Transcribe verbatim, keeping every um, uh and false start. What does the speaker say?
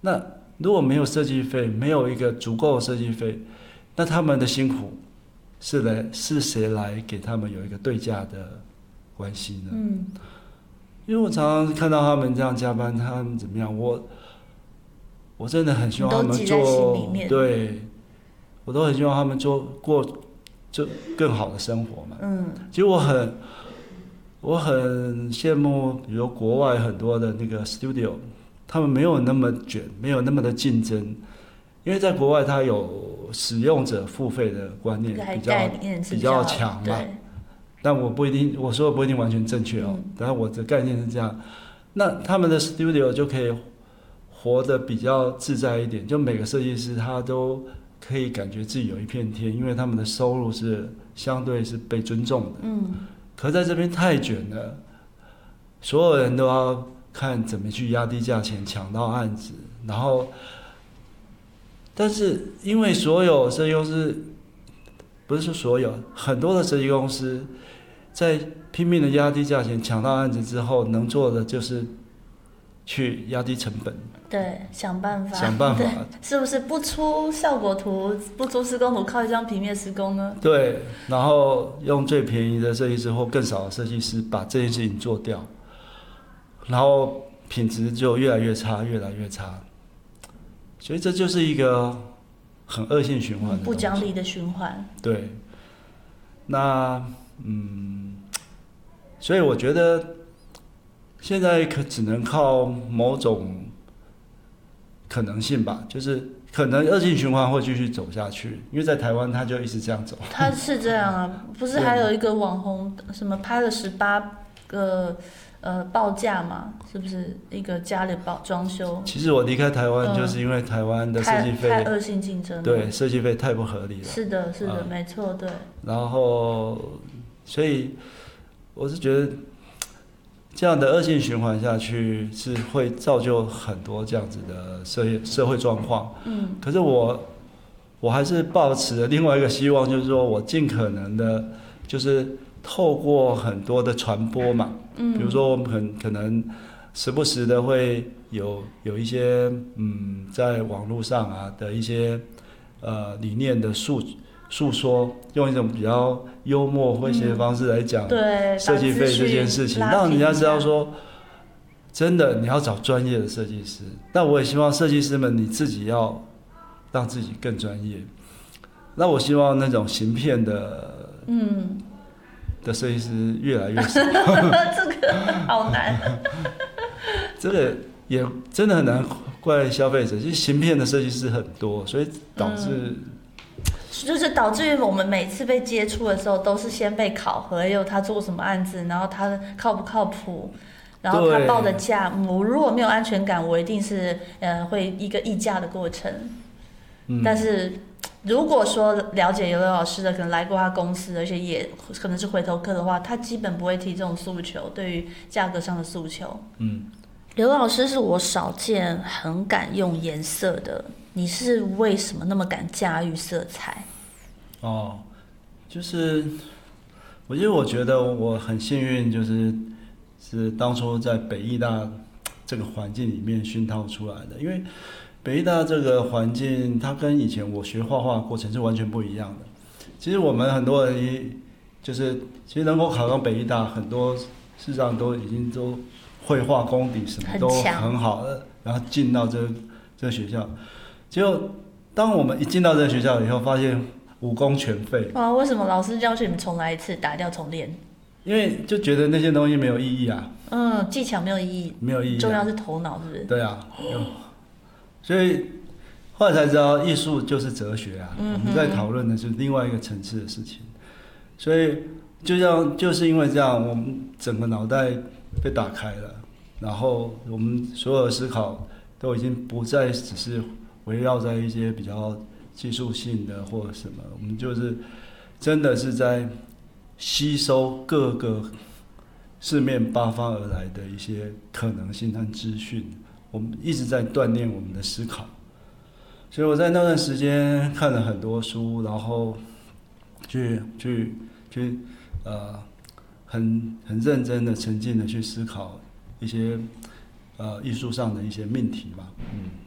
那如果没有设计费，没有一个足够的设计费，那他们的辛苦是来是谁来给他们有一个对价的关系呢？ 嗯， 因为我常常看到他们这样加班，他们怎么样，我我真的很希望他们都记在心里做， 面对，我都很希望他们做过就更好的生活嘛。 嗯， 其实我很我很羡慕，比如国外很多的那个 studio， 他们没有那么卷，没有那么的竞争，因为在国外它有使用者付费的观念比较比较强嘛。但我不一定，我说的不一定完全正确哦。 嗯、 但是我的概念是这样，那他们的 studio 就可以活得比较自在一点，就每个设计师他都可以感觉自己有一片天，因为他们的收入是相对是被尊重的。 嗯。 可在这边太卷了，所有人都要看怎么去压低价钱抢到案子，然后，但是因为所有设计公司，不是说所有，很多的设计公司在拼命的压低价钱抢到案子之后，能做的就是去压低成本。 对，想办法， 想办法， 是不是不出效果图，不出施工图，靠一张平面施工呢？ 对，然后用最便宜的设计师或更少的设计师把这件事情做掉，然后品质就越来越差，越来越差。所以这就是一个很恶性循环的、嗯、 不讲理的循环。 对，那嗯，所以我觉得现在可只能靠某种可能性吧，就是可能恶性循环会继续走下去，因为在台湾它就一直这样走。 它是这样啊，不是还有一个网红什么拍了十八个呃报价嘛？是不是一个家里包装修？ 其实我离开台湾就是因为台湾的设计费、 嗯、太恶性竞争了， 对，设计费太不合理了。 是的，是的，啊、没错，对。 然后，所以我是觉得。这样的恶性循环下去，是会造就很多这样子的社社会状况。 嗯， 可是我我还是抱持了另外一个希望，就是说我尽可能的，就是透过很多的传播嘛，嗯，比如说我们很可能时不时的会有有一些嗯，在网络上啊的一些呃理念的诉诉说，用一种比较幽默诙谐的方式来讲设计费这件事情，让人家知道说，真的你要找专业的设计师。那我也希望设计师们你自己要让自己更专业。那我希望那种行骗的嗯的设计师越来越少。 这个好难。 这个也真的很难怪消费者，其实行骗的设计师很多，所以导致、嗯。 就是导致于我们每次被接触的时候，都是先被考核，有他做什么案子，然后他靠不靠谱，然后他报的价，我如果没有安全感，我一定是呃会一个议价的过程。嗯、但是如果说了解刘老师的，可能来过他公司，而且也可能是回头客的话，他基本不会提这种诉求，对于价格上的诉求。嗯，刘老师是我少见很敢用颜色的。你是为什么那么敢驾驭色彩？ 哦，就是我因为我觉得我很幸运，就是是当初在北艺大这个环境里面熏陶出来的。因为北艺大这个环境，它跟以前我学画画的过程是完全不一样的。其实我们很多人就是其实能够考上北艺大，很多事实上都已经都绘画功底什么都很好了，然后进到这这个学校。结果，当我们一进到这个学校以后，发现武功全废。 哇，为什么老师教你们重来一次，打掉重练？ 因为就觉得那些东西没有意义啊。 嗯，技巧没有意义， 没有意义、啊， 重要是头脑，是不是？ 对啊，所以后来才知道，艺术就是哲学啊。嗯、我们在讨论的是另外一个层次的事情。所以就像就是因为这样，我们整个脑袋被打开了，然后我们所有的思考都已经不再只是围绕在一些比较技术性的或者什么，我们就是真的是在吸收各个四面八方而来的一些可能性和资讯，我们一直在锻炼我们的思考。所以我在那段时间看了很多书，然后去去去呃很很认真的沉浸的去思考一些呃艺术上的一些命题吧，嗯。